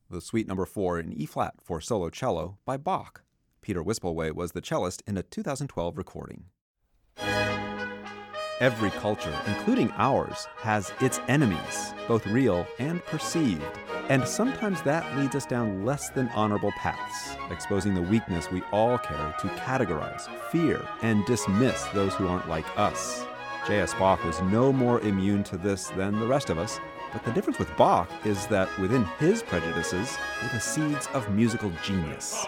the Suite Number 4 in E-flat for solo cello by Bach. Peter Wispelwey was the cellist in a 2012 recording. Every culture, including ours, has its enemies, both real and perceived. And sometimes that leads us down less than honorable paths, exposing the weakness we all carry to categorize, fear, and dismiss those who aren't like us. J.S. Bach was no more immune to this than the rest of us, but the difference with Bach is that within his prejudices were the seeds of musical genius.